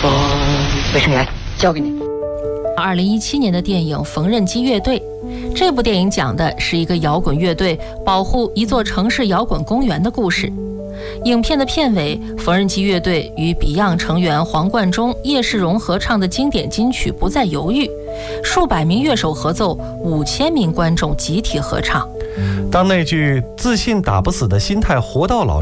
卫生员交给你。 2017年的电影《缝纫机乐队》，这部电影讲的是一个摇滚乐队保护一座城市摇滚公园的故事。影片的片尾，缝纫机乐队与 Beyond 成员黄贯中、叶世荣合唱的经典金曲《不再犹豫》，数百名乐手合奏，5000名观众集体合唱。 当那句自信打不死的心态活到老